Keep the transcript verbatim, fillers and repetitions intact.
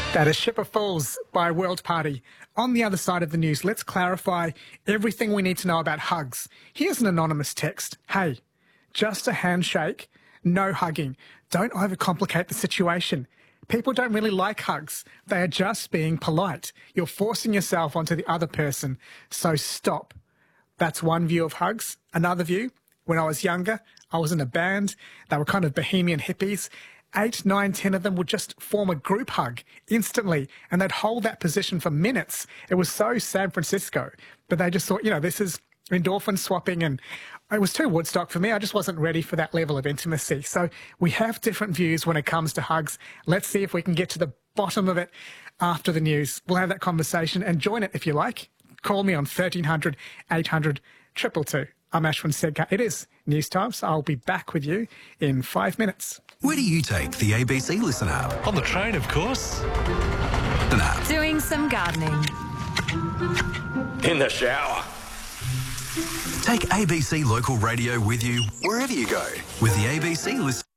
That is Ship of Fools by World Party. On the other side of the news, let's clarify everything we need to know about hugs. Here's an anonymous text. Hey, just a handshake, no hugging. Don't overcomplicate the situation. People don't really like hugs. They are just being polite. You're forcing yourself onto the other person, so stop. That's one view of hugs. Another view, when I was younger, I was in a band. They were kind of bohemian hippies. Eight, nine, ten of them would just form a group hug instantly, and they'd hold that position for minutes. It was so San Francisco, but they just thought, you know, this is endorphin swapping, and it was too Woodstock for me. I just wasn't ready for that level of intimacy. So we have different views when it comes to hugs. Let's see if we can get to the bottom of it after the news. We'll have that conversation and join it if you like. Call me on thirteen hundred, eight hundred, two two two. I'm Ashwin Sedkar. It is News Time, so I'll be back with you in five minutes. Where do you take the A B C Listen app? On the train, of course. An app. Doing some gardening. In the shower. Take A B C Local Radio with you wherever you go with the A B C Listen.